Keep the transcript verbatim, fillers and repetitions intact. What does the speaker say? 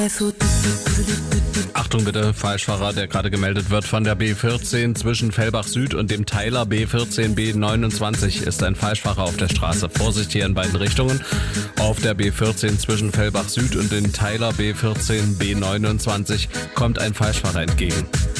Achtung bitte, Falschfahrer, der gerade gemeldet wird von der B vierzehn zwischen Fellbach Süd und dem Teiler B vierzehn B neunundzwanzig ist ein Falschfahrer auf der Straße. Vorsicht hier in beiden Richtungen. Auf der B vierzehn zwischen Fellbach Süd und dem Teiler B vierzehn B neunundzwanzig kommt ein Falschfahrer entgegen.